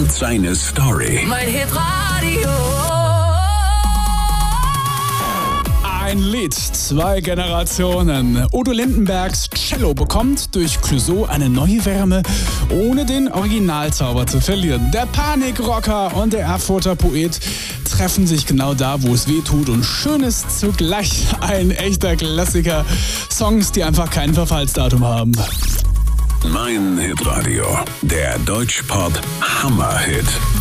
seine Story. Mein Hitradio. Ein Lied, zwei Generationen. Udo Lindenbergs Cello bekommt durch Clouseau eine neue Wärme, ohne den Originalzauber zu verlieren. Der Panikrocker und der Erfurter Poet treffen sich genau da, wo es weh tut, und schön ist zugleich ein echter Klassiker. Songs, die einfach kein Verfallsdatum haben. Mein Hitradio, der Deutschpop Hammerhit.